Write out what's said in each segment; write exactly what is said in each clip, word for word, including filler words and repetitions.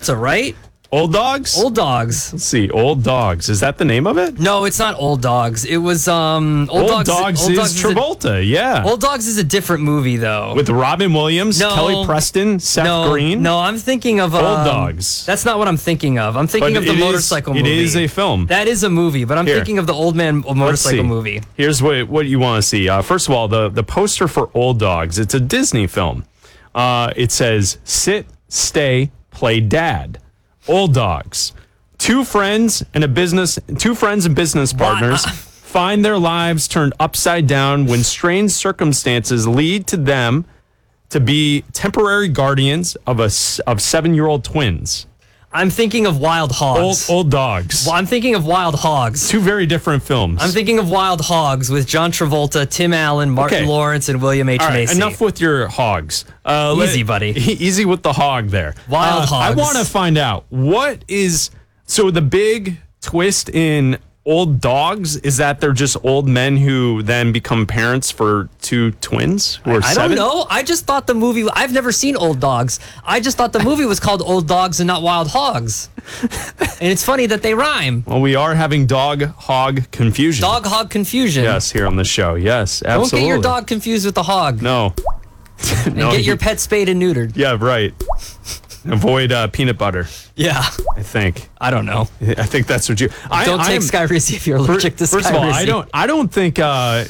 Travolta, right? Old Dogs? Old Dogs. Let's see. Old Dogs. Is that the name of it? No, it's not Old Dogs. It was um. Old, Old Dogs, Dogs Old is Dogs Travolta, a, yeah. Old Dogs is a different movie, though. With Robin Williams, No. Kelly Preston, Seth no, Green. No, I'm thinking of um, Old Dogs. That's not what I'm thinking of. I'm thinking But of the it is- motorcycle it movie. is a film. That is a movie, but I'm Here. thinking of the old man Let's motorcycle see. movie. Here's what what you want to see. Uh, first of all, the, the poster for Old Dogs, it's a Disney film. Uh, it says, sit, stay, play dad. Old Dogs. Two friends and a business, two friends and business partners find their lives turned upside down when strange circumstances lead to them to be temporary guardians of a s- of seven-year-old twins. I'm thinking of Wild Old Hogs. Old Dogs. Well, I'm thinking of Wild Hogs. Two very different films. I'm thinking of Wild Hogs with John Travolta, Tim Allen, Martin Okay. Lawrence, and William H. All right, Macy. enough with your hogs. Uh, Easy, let- buddy. Easy with the hog there. Wild Uh, I hogs. want to find out what is so the big twist in Old Dogs is that they're just old men who then become parents for two twins who are I seven? don't know. I just thought the movie. I've never seen Old Dogs. I just thought the movie was called Old Dogs and not Wild Hogs. And it's funny that they rhyme. Well, we are having dog hog confusion. Dog hog confusion. Yes, here on the show. Yes, Don't absolutely. get your dog confused with the hog. No. And no, get your he- pet spayed and neutered. Yeah, right. Avoid uh, peanut butter. Yeah. I think. I don't know. I think that's what you. I, Don't take I'm- Skyrizi if you're allergic to Skyrizi. First of all, I don't. I don't think. Uh,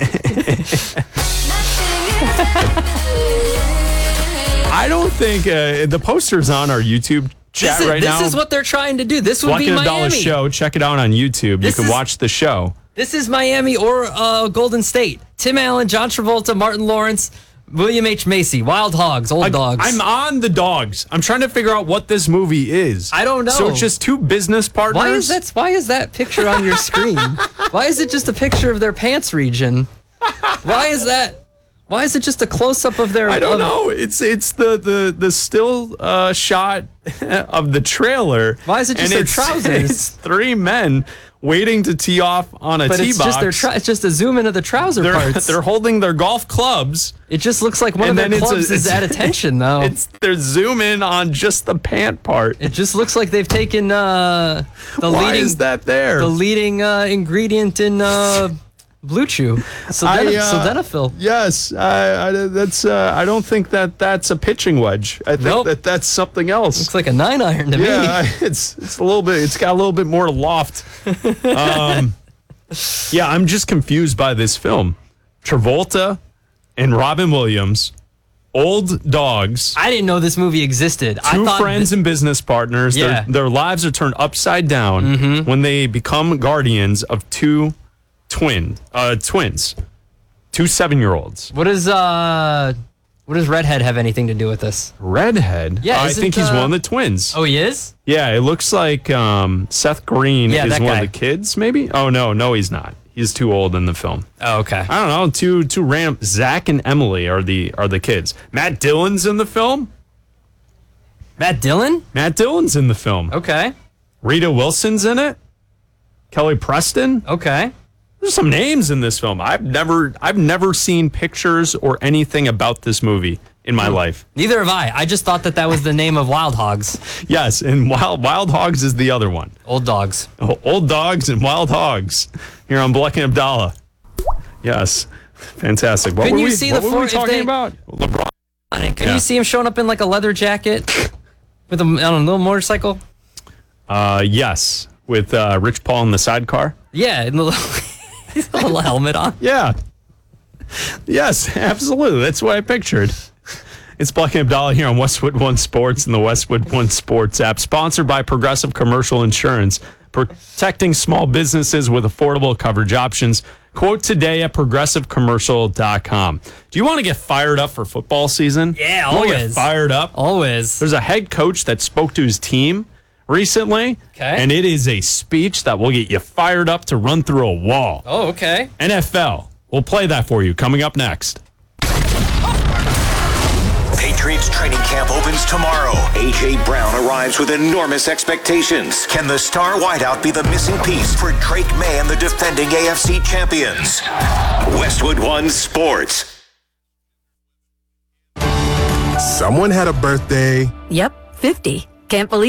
I don't think uh, the poster's on our YouTube chat This is, right this now. is what they're trying to do. This would Lucky be a Dollar Miami. show. Check it out on YouTube. This you can is- watch the show. This is Miami or uh, Golden State. Tim Allen, John Travolta, Martin Lawrence, William H. Macy, Wild Hogs, Old I, Dogs. I'm on the dogs. I'm trying to figure out what this movie is. I don't know. So it's just two business partners. Why is that? Why is that picture on your screen? Why is it just a picture of their pants region? Why is that? Why is it just a close up of their? I don't of- know. It's it's the the the still uh, shot of the trailer. Why is it just and their it's- trousers? It's three men waiting to tee off on a But tee it's box. just their. Tra- it's just a zoom into the trouser they're, parts. they're holding their golf clubs. It just looks like one And of their then it's a- clubs is it's- at attention, though. It's they're zoom in on just the pant part. It just looks like they've taken uh, the Why leading is that there? the leading uh, ingredient in uh, Blue Chew, Sildenaf- I, uh, sildenafil. Yes, I, I, that's. Uh, I don't think that that's a pitching wedge. I think Nope. that that's something else. Looks like a nine iron to yeah, me. I- it's it's a little bit. It's got a little bit more loft. Um, yeah, I'm just confused by this film. Travolta and Robin Williams, Old Dogs. I didn't know this movie existed. I Two thought friends thi- and business partners. Yeah. Their, their lives are turned upside down Mm-hmm. when they become guardians of two twin uh, twins, two seven-year-olds. What does uh, what does Redhead have anything to do with this? Redhead. Yeah, I isn't, think he's uh, one of the twins. Oh, he is. Yeah, it looks like um, Seth Green Yeah, is that one guy. of the kids. Maybe. Oh no, no, he's not. He's too old in the film. Oh, okay. I don't know. Two two random. Zach and Emily are the are the kids. Matt Dillon's in the film. Matt Dillon. Matt Dillon's in the film. Okay. Rita Wilson's in it. Kelly Preston. Okay. There's some names in this film. I've never I've never seen pictures or anything about this movie in my life. Neither have I. I just thought that that was the name of Wild Hogs. Yes, and Wild Wild Hogs is the other one. Old Dogs. Oh, Old Dogs and Wild Hogs here on Black and Abdallah. Yes, fantastic. What Couldn't were you we, see what the were we for- if talking they- about? LeBron. Can Yeah. you see him showing up in like a leather jacket with a, on a little motorcycle? Uh, yes, with uh, Rich Paul in the sidecar. Yeah, and the little, a little helmet on. Yeah. Yes, absolutely. That's what I pictured. It's Black and Abdallah here on Westwood One Sports and the Westwood One Sports app, sponsored by Progressive Commercial Insurance, protecting small businesses with affordable coverage options. Quote today at progressive commercial dot com. Do you want to get fired up for football season? Yeah, You wanna get always. fired up? Always. There's a head coach that spoke to his team recently, Okay. and it is a speech that will get you fired up to run through a wall. Oh, okay. N F L. We'll play that for you coming up next. Patriots training camp opens tomorrow. A J. Brown arrives with enormous expectations. Can the star wideout be the missing piece for Drake May and the defending A F C champions? Westwood One Sports. Someone had a birthday. Yep, fifty. Can't believe